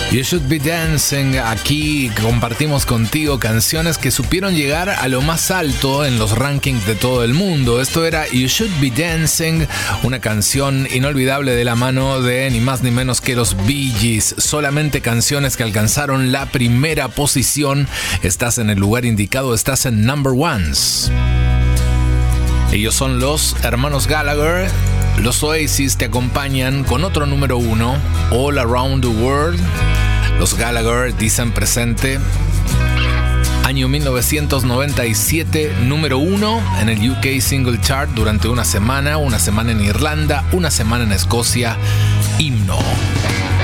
You Should Be Dancing. Aquí compartimos contigo canciones que supieron llegar a lo más alto en los rankings de todo el mundo. Esto era You Should Be Dancing, una canción inolvidable de la mano de ni más ni menos que los Bee Gees. Solamente canciones que alcanzaron la primera posición. Estás en el lugar indicado, estás en number ones. Ellos son los hermanos Gallagher. Los Oasis te acompañan con otro número uno, All Around the World. Los Gallagher dicen presente. Año 1997, número uno en el UK Single Chart durante una semana en Irlanda, una semana en Escocia. Himno.